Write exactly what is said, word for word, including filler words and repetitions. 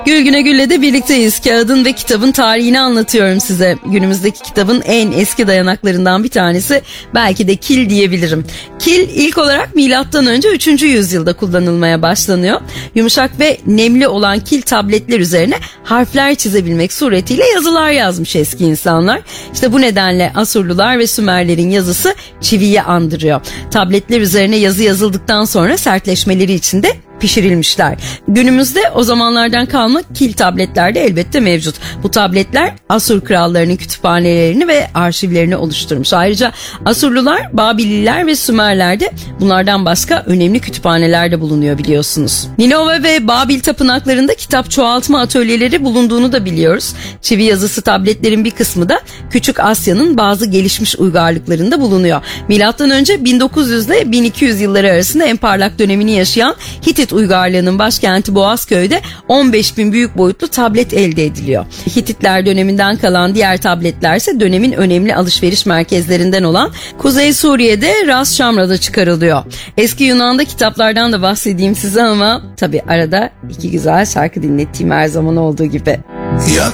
Gül Güne Gül'le de birlikteyiz. Kağıdın ve kitabın tarihini anlatıyorum size. Günümüzdeki kitabın en eski dayanaklarından bir tanesi belki de kil diyebilirim. Kil ilk olarak milattan önce üçüncü yüzyılda kullanılmaya başlanıyor. Yumuşak ve nemli olan kil tabletler üzerine harfler çizebilmek suretiyle yazılar yazmış eski insanlar. İşte bu nedenle Asurlular ve Sümerlerin yazısı çiviyi andırıyor. Tabletler üzerine yazı yazıldıktan sonra sertleşmeleri için de pişirilmişler. Günümüzde o zamanlardan kalma kil tabletler de elbette mevcut. Bu tabletler Asur krallarının kütüphanelerini ve arşivlerini oluşturmuş. Ayrıca Asurlular, Babililer ve Sümerler'de bunlardan başka önemli kütüphaneler de bulunuyor biliyorsunuz. Ninove ve Babil tapınaklarında kitap çoğaltma atölyeleri bulunduğunu da biliyoruz. Çivi yazısı tabletlerin bir kısmı da Küçük Asya'nın bazı gelişmiş uygarlıklarında bulunuyor. Milattan önce bin dokuz yüz ile bin iki yüz yılları arasında en parlak dönemini yaşayan Hitit uygarlığının başkenti Boğazköy'de on beş bin büyük boyutlu tablet elde ediliyor. Hititler döneminden kalan diğer tabletler ise dönemin önemli alışveriş merkezlerinden olan Kuzey Suriye'de Ras Şamra'da çıkarılıyor. Eski Yunan'da kitaplardan da bahsedeyim size ama tabii arada iki güzel şarkı dinlettiğim her zaman olduğu gibi. Ya